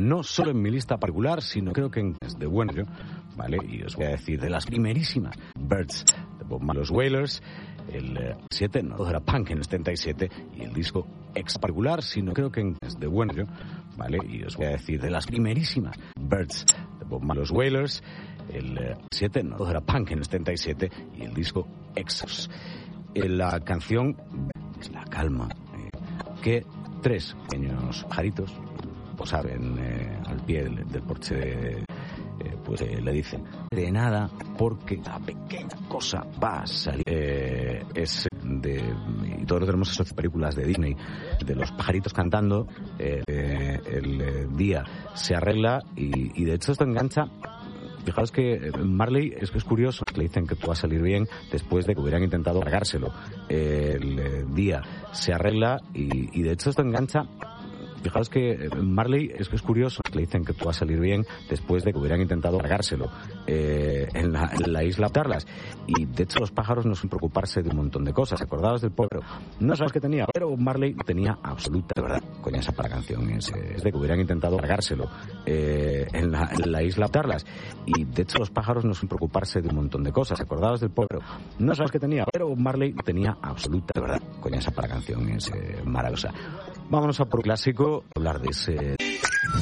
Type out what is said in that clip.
no solo en mi lista particular, sino creo que en de bueno, ¿vale? Y os voy a decir de las primerísimas Birds de Bob Marley, los Wailers, el 7, no era Punk en el 77, y el disco ex particular, sino creo que en de bueno, ¿vale? Y os voy a decir de las primerísimas Birds de Bob Marley, los Wailers, el 7, no era Punk en el 77, y el disco ex. La canción es la calma, que 3 pequeños pajaritos posaban al pie del porche, pues le dicen de nada porque la pequeña cosa va a salir. Es de, y todos tenemos esas películas de Disney de los pajaritos cantando, el día se arregla y de hecho esto engancha. Fijaos que Marley, es que es curioso, le dicen que tú vas a salir bien después de que hubieran intentado cargárselo. El día se arregla y de hecho esto engancha. Fijaos que Marley, es que es curioso, le dicen que tú vas a salir bien después de que hubieran intentado cargárselo en la isla Tarlas. Y de hecho los pájaros no suelen preocuparse de un montón de cosas. Acordaos del pueblo. No sabes qué tenía, pero Marley tenía absoluta, de verdad, coña, esa para canción es de que hubieran intentado cargárselo en la isla Tarlas. Y de hecho los pájaros no suelen preocuparse de un montón de cosas. Acordaos del pueblo. No sabes qué tenía, pero Marley tenía absoluta, de verdad, coña, esa para canción es maravillosa. Vámonos a por clásico, hablar de ese